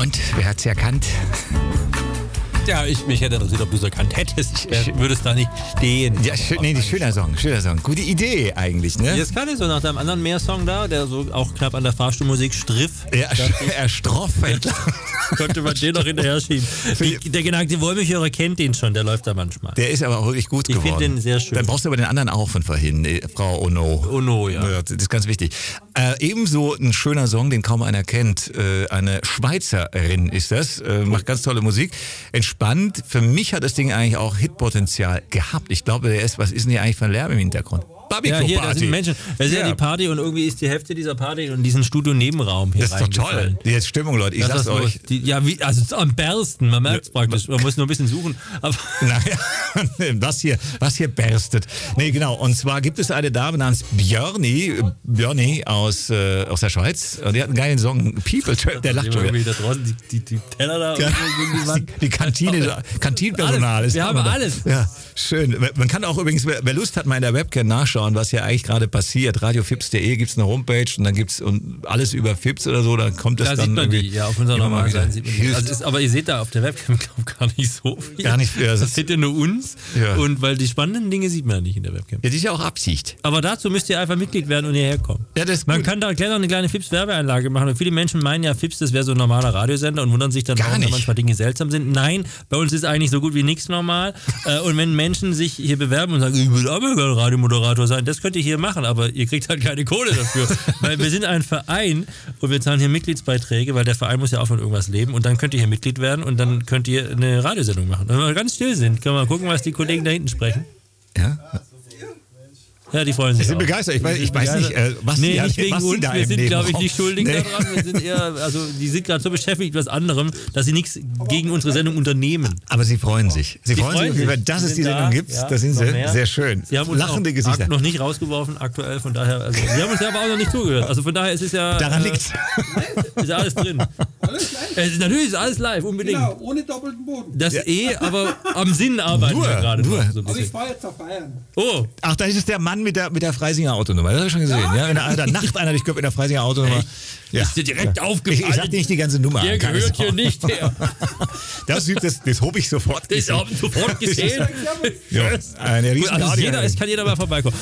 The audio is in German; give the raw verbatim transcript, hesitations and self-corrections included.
Und wer hat's erkannt? Ja, ich mich hätte interessiert, ob du es erkannt hättest. Ich äh, würde es da nicht stehen. Ja, schön, nee, schöner Song, schöner Song. Gute Idee eigentlich, ne? Jetzt kann ich so nach deinem anderen Mehr-Song da, der so auch knapp an der Fahrstuhlmusik striff. Ja, er stroff. Konnte man den noch hinterher schieben. Die, der geneigte Wollmilchhörer kennt den schon, der läuft da manchmal. Der ist aber auch wirklich gut ich geworden. Ich finde den sehr schön. Dann brauchst du aber den anderen auch von vorhin, Frau Ono. Ono, ja. ja. Das ist ganz wichtig. Äh, ebenso ein schöner Song, den kaum einer kennt. Äh, eine Schweizerin ist das, äh, macht ganz tolle Musik. Entspannt. Für mich hat das Ding eigentlich auch Hitpotenzial gehabt. Ich glaube, der ist, was ist denn hier eigentlich für ein Lärm im Hintergrund? Ja, hier, da sind Menschen. Das ist ja. ja die Party und irgendwie ist die Hälfte dieser Party in diesen Studio-Nebenraum hier. Das ist doch toll. Die jetzt Stimmung, Leute. Ich das sag's euch. Die, ja, wie, also am bersten. Man merkt es praktisch. Man muss nur ein bisschen suchen. Aber naja, was hier, was hier berstet. Nee, genau. Und zwar gibt es eine Dame namens Björni, Björni aus, äh, aus der Schweiz. Und die hat einen geilen Song. People, der lacht schon wieder. Da draußen die, die, die Teller da. Ja, die, die Kantine, Kantinenpersonal. Alles. Wir haben alles. Ja, schön. Man kann auch übrigens, wer Lust hat, mal in der Webcam nachschauen, was hier eigentlich gerade passiert. radio fips punkt de gibt es eine Homepage und dann gibt es alles über Fips oder so, dann kommt es da dann sieht man die, ja, auf unserer normalen Seite sieht man die. Also ist, aber ihr seht da auf der Webcam glaub, gar nicht so viel. Gar nicht. Ja, das seht ihr nur uns ja. Und weil die spannenden Dinge sieht man ja nicht in der Webcam. Ja, das ist ja auch Absicht. Aber dazu müsst ihr einfach Mitglied werden und hierher kommen. Ja, das ist man gut. kann da gleich noch eine kleine Fips-Werbeeinlage machen und viele Menschen meinen ja, Fips, das wäre so ein normaler Radiosender und wundern sich dann, warum manchmal Dinge seltsam sind. Nein, bei uns ist eigentlich so gut wie nichts normal und wenn Menschen sich hier bewerben und sagen, ich will aber gerne Radiomoderator sein, das könnt ihr hier machen, aber ihr kriegt halt keine Kohle dafür. Weil wir sind ein Verein und wir zahlen hier Mitgliedsbeiträge, weil der Verein muss ja auch von irgendwas leben und dann könnt ihr hier Mitglied werden und dann könnt ihr eine Radiosendung machen. Wenn wir ganz still sind, können wir mal gucken, was die Kollegen da hinten sprechen. Ja. Ja, die freuen sich. Sie sind auch. begeistert. Ich weiß, ich weiß nicht, äh, was nee, die, nicht wegen was uns. da Wir sind, glaube ich, Nebenraum. nicht schuldig nee. daran. Wir sind eher, also die sind gerade so beschäftigt mit was anderem, dass sie nichts gegen unsere Sendung unternehmen. Aber sie freuen sich. Sie, sie freuen, freuen sich, sich. dass es die Sendung da, gibt. Ja, das sind sie. Mehr. Sehr schön. Sie haben uns lachende Gesichter. noch nicht rausgeworfen, aktuell. Von daher, also, sie haben uns ja aber auch noch nicht zugehört. Also von daher ist es ja. Daran äh, liegt's. Ist ja alles drin. Alles live? Äh, natürlich ist alles live, unbedingt. Genau, ohne doppelten Boden. Das ja. eh, aber am Sinn arbeiten nur, wir gerade. Nur. So aber ich fahre jetzt nach Bayern. Oh. Ach, da ist es der Mann mit der, mit der Freisinger Autonummer. Das habe ich schon gesehen. Ja, ja in der, der Nacht einer, ich glaube, in der Freisinger Autonummer. Ja. Ist dir direkt ja. aufgefallen? Ich, ich sag dir nicht die ganze Nummer. Der gehört hier nicht her. Das, das, das habe ich sofort gesehen. Das habe ich sofort gesehen. ja, eine riesen also jeder, es kann jeder mal vorbeikommen.